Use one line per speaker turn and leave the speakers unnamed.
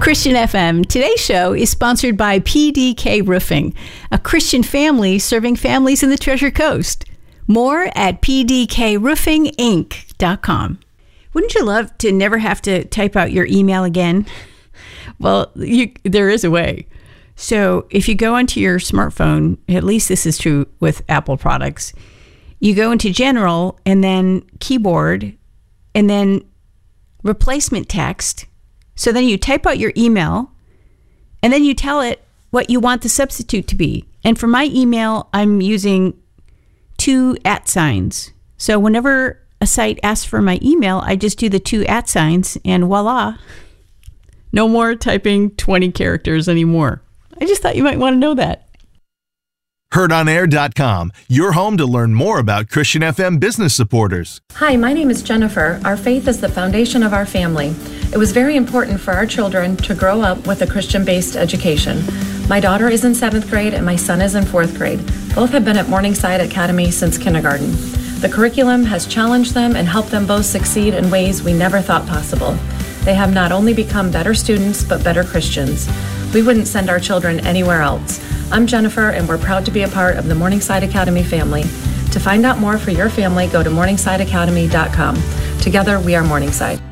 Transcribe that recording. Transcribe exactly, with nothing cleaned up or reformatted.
Christian F M. Today's show is sponsored by P D K Roofing, a Christian family serving families in the Treasure Coast. More at p d k roofing inc dot com. Wouldn't you love to never have to type out your email again? Well, you, there is a way. So if you go onto your smartphone, at least this is true with Apple products, you go into General and then Keyboard and then Replacement Text. So then you type out your email and then you tell it what you want the substitute to be. And for my email, I'm using two at signs. So whenever a site asks for my email, I just do the two at signs and voila. No more typing twenty characters anymore. I just thought you might want to know that.
heard on air dot com, your home to learn more about Christian F M business supporters.
Hi, my name is Jennifer. Our faith is the foundation of our family. It was very important for our children to grow up with a Christian-based education. My daughter is in seventh grade and my son is in fourth grade. Both have been at Morningside Academy since kindergarten. The curriculum has challenged them and helped them both succeed in ways we never thought possible. They have not only become better students, but better Christians. We wouldn't send our children anywhere else. I'm Jennifer, and we're proud to be a part of the Morningside Academy family. To find out more for your family, go to morningside academy dot com. Together, we are Morningside.